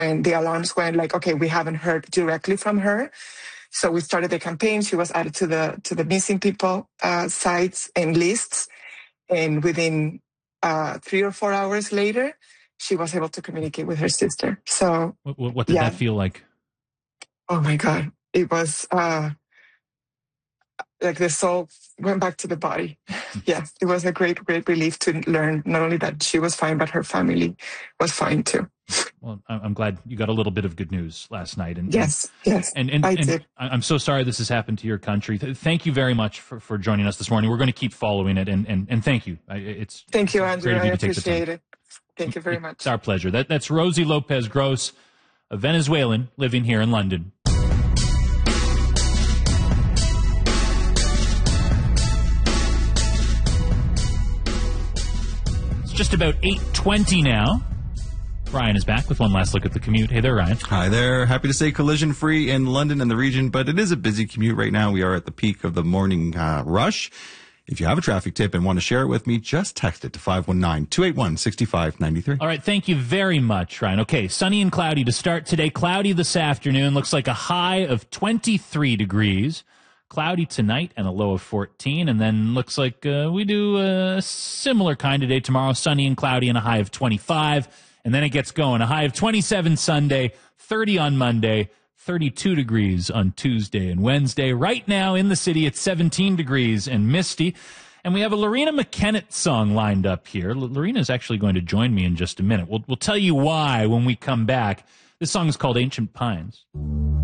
when the alarms went, like, okay, we haven't heard directly from her. So we started the campaign. She was added to the missing people sites and lists. And within 3 or 4 hours later, she was able to communicate with her sister. So what did that feel like? Oh my God. It was like the soul went back to the body. Yes, it was a great relief to learn not only that she was fine, but her family was fine too. Well, I'm glad you got a little bit of good news last night. And yes, and I did. I'm so sorry this has happened to your country. Thank you very much for joining us this morning. We're going to keep following it, and thank you. Thank you, Andrew. I appreciate it. Thank you very much. It's our pleasure. That's Rosie Lopez Gross, a Venezuelan living here in London. Just about 8:20 now. Ryan is back with one last look at the commute. Hey there, Ryan. Hi there. Happy to say collision-free in London and the region, but it is a busy commute right now. We are at the peak of the morning rush. If you have a traffic tip and want to share it with me, just text it to 519-281-6593. All right, thank you very much, Ryan. Okay, sunny and cloudy to start today. Cloudy this afternoon. Looks like a high of 23 degrees. Cloudy tonight and a low of 14, and then looks like we do a similar kind of day tomorrow, sunny and cloudy and a high of 25, and then it gets going. A high of 27 Sunday, 30 on Monday, 32 degrees on Tuesday and Wednesday. Right now in the city, it's 17 degrees and misty, and we have a Lorena McKennett song lined up here. Lorena is actually going to join me in just a minute. We'll tell you why when we come back. This song is called Ancient Pines.